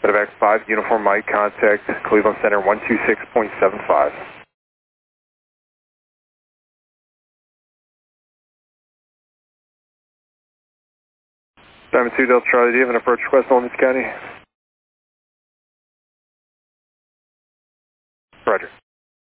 Medevac 5, Uniform Mike, contact Cleveland Center 126.75. Diamond 2 Delta Charlie, do you have an approach request on this county? Roger.